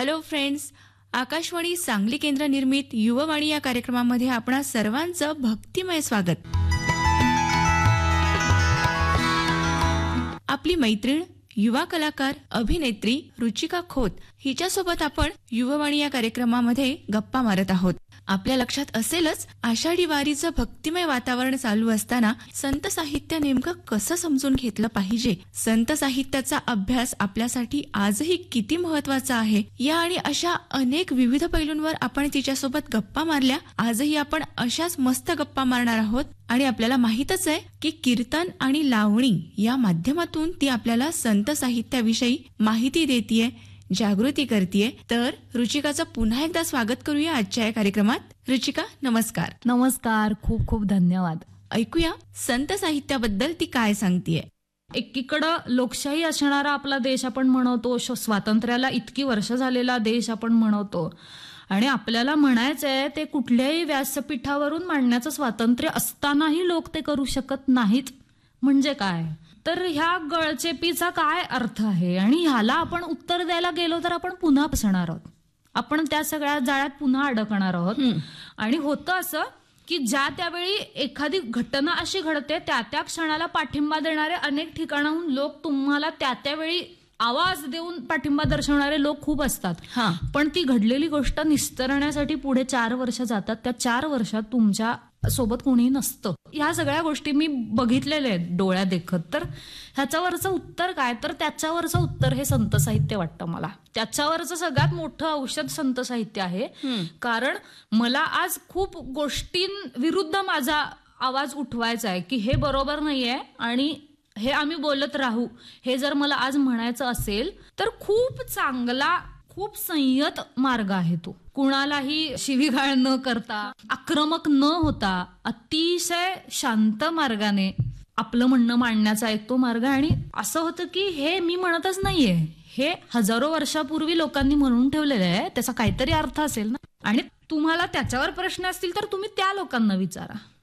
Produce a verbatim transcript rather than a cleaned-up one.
Hello friends, Akashvani Sangli केंद्र निर्मित युववाणी या कार्यक्रमामध्ये आपणा सर्वांचं भक्तिमय स्वागत. आपली मैत्रीण युवा कलाकार अभिनेत्री रुचिका खोत हिच्यासोबत आपण युववाणी या कार्यक्रमामध्ये गप्पा मारत आहोत. आपल्या लक्षात असेलच, आषाढी वारीचं भक्तिमय वातावरण चालू असताना संत साहित्य नेमकं कसं समजून घेतलं पाहिजे, संत साहित्याचा अभ्यास आपल्यासाठी आजही किती महत्वाचा आहे, या आणि अशा अनेक विविध पैलूंवर आपण तिच्यासोबत गप्पा मारल्या. आजही आपण अशाच मस्त गप्पा मारणार आहोत आणि आपल्याला माहितच आहे की कीर्तन आणि लावणी या माध्यमातून ती आपल्याला संत साहित्याविषयी माहिती देतीये, जागृती करतीये. तर रुचिकाचं पुन्हा एकदा स्वागत करूया आजच्या या कार्यक्रमात. रुचिका, नमस्कार. नमस्कार, खूप खूप धन्यवाद. ऐकूया संत साहित्याबद्दल ती काय सांगतीये. एकीकडं लोकशाही असणारा आपला देश आपण म्हणवतो, स्वातंत्र्याला इतकी वर्ष झालेला देश आपण म्हणवतो, आणि आपल्याला म्हणायचंय ते कुठल्याही व्यासपीठावरून मांडण्याचं स्वातंत्र्य असतानाही लोक ते करू शकत नाहीत. म्हणजे काय, तर ह्या गळचेपीचा काय अर्थ आहे, आणि ह्याला आपण उत्तर द्यायला गेलो तर आपण पुन्हा फसणार आहोत. आपण त्या सगळ्या जाळ्यात पुन्हा अडकणार आहोत. आणि होतं असं की ज्या त्यावेळी एखादी घटना अशी घडते, त्या त्या क्षणाला पाठिंबा देणारे अनेक ठिकाणाहून लोक तुम्हाला त्या त्यावेळी आवाज देऊन पाठिंबा दर्शवणारे लोक खूप असतात. पण ती घडलेली गोष्ट निस्तरण्यासाठी पुढे चार वर्ष जातात. त्या चार वर्षात तुमच्या सोबत कोणीही नसतं. ह्या सगळ्या गोष्टी मी बघितलेल्या आहेत डोळ्या देखत. तर ह्याच्यावरचं उत्तर काय, तर त्याच्यावरचं उत्तर हे संत साहित्य वाटतं मला. त्याच्यावरचं सगळ्यात मोठं औषध संत साहित्य आहे. कारण मला आज खूप गोष्टींविरुद्ध माझा आवाज उठवायचा आहे की हे बरोबर नाहीये आणि हे आम्ही बोलत राहू, हे जर मला आज म्हणायचं असेल तर खूप चांगला, खूप संयत मार्ग आहे तो. कुणालाही शिवीगाळ न करता, आक्रमक न होता, अतिशय शांत मार्गाने आपलं म्हणणं मांडण्याचा एक तो मार्ग. आणि असं होतं की हे मी म्हणतच नाहीये, हे हजारो वर्षापूर्वी लोकांनी म्हणून ठेवलेलं आहे, त्याचा काहीतरी अर्थ असेल ना. आणि तुम्हाला त्याच्यावर प्रश्न असतील तर तुम्ही त्या लोकांना विचारा.